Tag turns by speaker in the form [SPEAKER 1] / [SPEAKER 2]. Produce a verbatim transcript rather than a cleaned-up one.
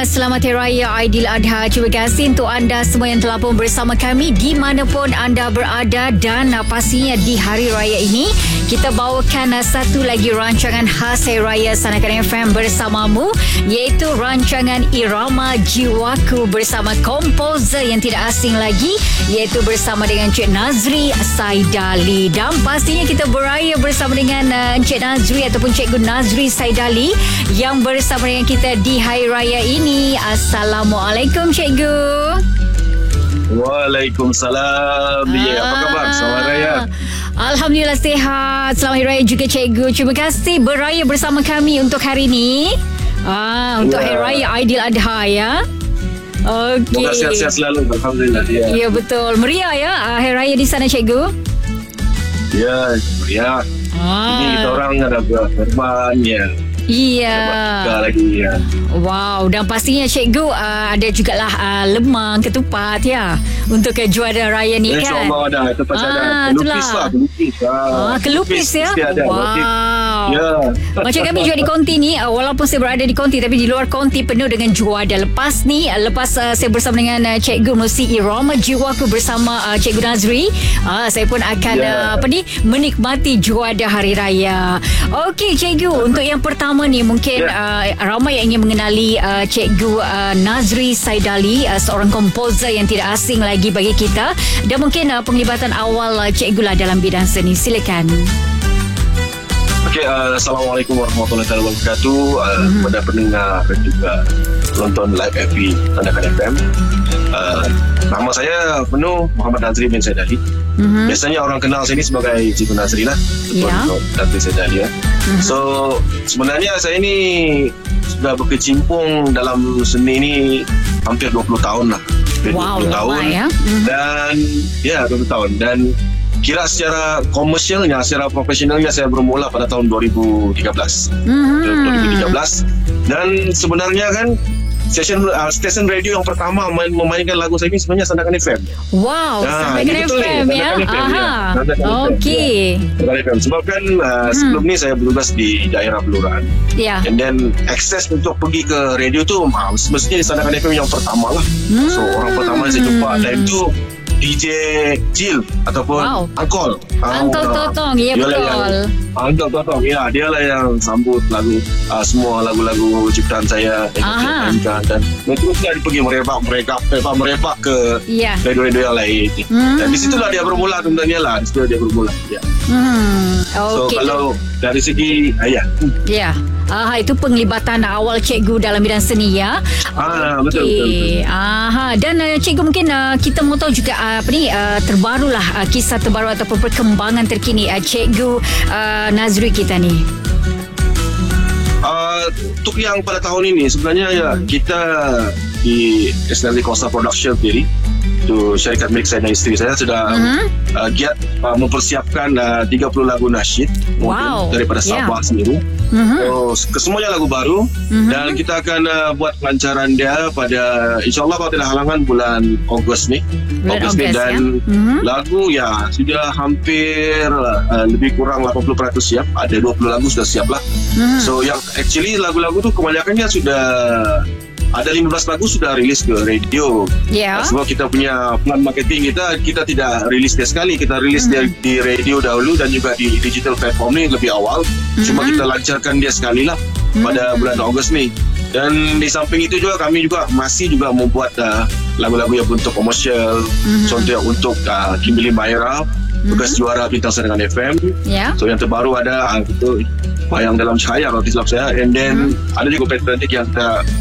[SPEAKER 1] selamat Hari Raya Aidiladha. Terima kasih untuk anda semua yang telah pun bersama kami di manapun anda berada, dan uh, pastinya di Hari Raya ini kita bawakan uh, satu lagi rancangan khas Hari Raya Sanakan F M bersamamu, iaitu rancangan Irama Jiwaku bersama komposer yang tidak asing lagi, iaitu bersama dengan Encik Nazri Saidali. Dan pastinya kita beraya bersama dengan uh, Encik Nazri ataupun Cikgu Nazri Saidali yang bersama dengan kita di Hari Raya ini. Assalamualaikum Cikgu.
[SPEAKER 2] Waalaikumsalam. Ah. Ya, apa khabar? Selamat Raya.
[SPEAKER 1] Alhamdulillah sihat. Selamat Hari Raya juga Cikgu. Terima kasih beraya bersama kami untuk hari ini. Ah, untuk ya. Hari Raya Aidiladha ya. Okey.
[SPEAKER 2] Semoga sihat-sihat selalu. Alhamdulillah. Ya,
[SPEAKER 1] ya betul. Meriah ya Hari Raya di sana Cikgu.
[SPEAKER 2] Ya, meriah. Ah. Ini kita orang ada berkorban ya.
[SPEAKER 1] Iya.
[SPEAKER 2] Lagi, ya.
[SPEAKER 1] Wow, dan pastinya Cikgu uh, ada jugalah uh, lemang, ketupat ya untuk ke juara raya ni
[SPEAKER 2] ya,
[SPEAKER 1] kan.
[SPEAKER 2] InsyaAllah ada. Itu pasal
[SPEAKER 1] ah,
[SPEAKER 2] ada. Kelupis lah. Kelupis,
[SPEAKER 1] ah, kelupis ya. Wow. Ya. Macam kami juga di konti ni, uh, walaupun saya berada di konti, tapi di luar konti penuh dengan juada. Lepas ni, uh, lepas uh, saya bersama dengan uh, Cikgu Musi Irama Jiwaku bersama uh, Cikgu Nazri, uh, saya pun akan yeah. uh, apa ni menikmati juada Hari Raya. Okey Cikgu, untuk yang pertama ni mungkin yeah. uh, ramai yang ingin mengenali uh, Cikgu uh, Nazri Saidali, uh, seorang komposer yang tidak asing lagi bagi kita, dan mungkin uh, penglibatan awal uh, Cikgu lah dalam bidang seni. Silakan.
[SPEAKER 2] Okey, uh, Assalamualaikum warahmatullahi wabarakatuh. Uh, mm-hmm. Kepada pendengar dan juga penonton live F B Sanakan F M. Uh, nama saya penuh Muhammad Nazri bin Saidali. Mm-hmm. Biasanya orang kenal saya ni sebagai Cikgu Nazri lah.
[SPEAKER 1] Ya.
[SPEAKER 2] Nazri Saidali ya. Mm-hmm. So sebenarnya saya ni sudah berkecimpung dalam seni ni hampir dua puluh tahun lah.
[SPEAKER 1] Wow,
[SPEAKER 2] dua puluh tahun
[SPEAKER 1] ya. Mm-hmm.
[SPEAKER 2] Dan ya dua puluh tahun. Dan kira secara komersialnya, secara profesionalnya saya bermula pada tahun dua ribu tiga belas. Mm-hmm. dua ribu tiga belas. Dan sebenarnya kan stesen uh, stesen radio yang pertama main, memainkan lagu saya ini sebenarnya Sanakan F M.
[SPEAKER 1] Wow, nah, Sanakan F M ya. Aha. Okey.
[SPEAKER 2] Sanakan F M. Sebab kan uh, hmm. sebelum ni saya bertugas di daerah Belurahan.
[SPEAKER 1] Ya. Yeah.
[SPEAKER 2] And then akses untuk pergi ke radio tu uh, semestinya Sanakan F M yang pertama lah. Hmm. So orang pertama yang saya jumpa time tu D J Jill ataupun
[SPEAKER 1] wow.
[SPEAKER 2] Angkol.
[SPEAKER 1] Angkol uh, Totong, ya betul.
[SPEAKER 2] Angkol Totong, ya dia lah yang sambut lagu uh, semua lagu-lagu ciptaan saya dan dan teruslah dia pergi merebak merebak merebak merebak ke yeah. radio-radio yang lain. Hmm. Dan di situlah dia bermula sebenarnya lah, di situ dia bermula. Ya. Hmm. Okay. So kalau dari segi ayah.
[SPEAKER 1] Ya. Ah, itu penglibatan awal Cikgu dalam bidang seni ya.
[SPEAKER 2] Ah, betul, betul, betul.
[SPEAKER 1] Aha, dan uh, Cikgu mungkin uh, kita mau tahu juga uh, apa ni uh, terbarulah uh, kisah terbaru ataupun perkembangan terkini uh, Cikgu uh, Nazri kita ni.
[SPEAKER 2] Uh, untuk yang pada tahun ini sebenarnya hmm. ya kita di Esnali Costa Production sendiri, itu syarikat milik saya dan isteri saya sudah mm-hmm. uh, giat uh, mempersiapkan uh, tiga puluh lagu nasyid
[SPEAKER 1] wow.
[SPEAKER 2] daripada Sabah yeah. sendiri. Mm-hmm. So, kesemuanya lagu baru mm-hmm. dan kita akan uh, buat pelancaran dia pada insyaAllah kalau tidak halangan bulan Ogos ni.
[SPEAKER 1] Bulan
[SPEAKER 2] Ogos ni dan
[SPEAKER 1] ya? mm-hmm.
[SPEAKER 2] lagu ya sudah hampir uh, lebih kurang lapan puluh peratus siap. Ada dua puluh lagu sudah siap lah. Mm-hmm. So yang actually lagu-lagu tu kebanyakannya sudah ada lima belas lagu sudah rilis ke radio.
[SPEAKER 1] Yeah.
[SPEAKER 2] Sebab kita punya plan marketing kita kita tidak rilis dia sekali, kita rilis mm-hmm. dia di radio dahulu dan juga di digital platform ni lebih awal. Mm-hmm. Cuma kita lancarkan dia sekali lah mm-hmm. pada bulan Ogos ni. Dan di samping itu juga kami juga masih juga membuat uh, lagu-lagu yang bentuk komersial. Mm-hmm. Contohnya untuk uh, Kimberly Maira, mm-hmm. bekas juara Bintang Sanakan F M.
[SPEAKER 1] Yeah.
[SPEAKER 2] So yang terbaru ada uh, itu Bayang Dalam Cahaya kalau tidak silap saya. And then mm-hmm. ada juga band-band yang kita